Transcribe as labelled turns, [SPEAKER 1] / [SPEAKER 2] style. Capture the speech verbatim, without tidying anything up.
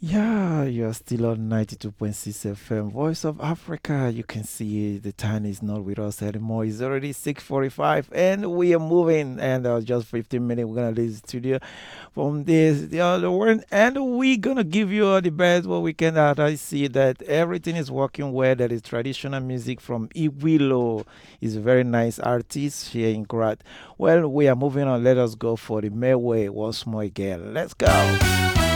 [SPEAKER 1] Yeah, you're still on ninety-two point six F M, Voice of Africa. You can see the time is not with us anymore. It's already six forty-five and we are moving. And uh, just fifteen minutes, we're going to leave the studio from this, the other one. And we're going to give you all the best what we can. Out. I see that everything is working well. That is traditional music from Iwilo. He's a very nice artist here in Krat. Well, we are moving on. Let us go for the Mayway once more again. Let's go.